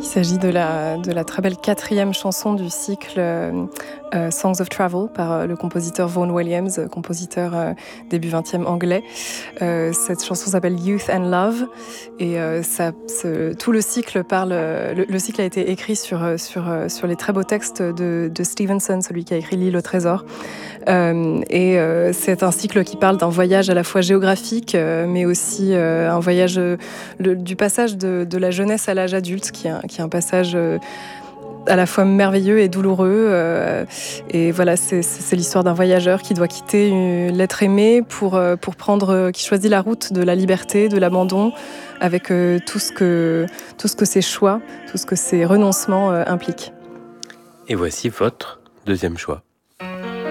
Il s'agit de la très belle 4e chanson du cycle Songs of Travel par le compositeur Vaughan Williams, compositeur début 20e anglais. Cette chanson s'appelle Youth and Love et tout le cycle parle. Le cycle a été écrit sur les très beaux textes de Stevenson, celui qui a écrit L'île au trésor. C'est un cycle qui parle d'un voyage à la fois géographique, mais aussi un voyage du passage de la jeunesse à l'âge adulte, qui est un passage à la fois merveilleux et douloureux. Et voilà, c'est l'histoire d'un voyageur qui doit quitter l'être aimé pour qui choisit la route de la liberté, de l'abandon, avec tout ce que ses choix, tout ce que ses renoncements impliquent. Et voici votre deuxième choix.